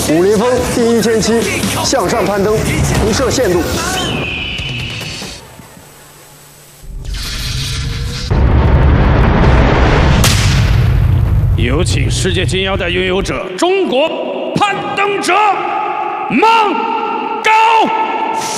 武林风第1000期，向上攀登，不设限度。 有请世界金腰带拥有者中国攀登者孟高。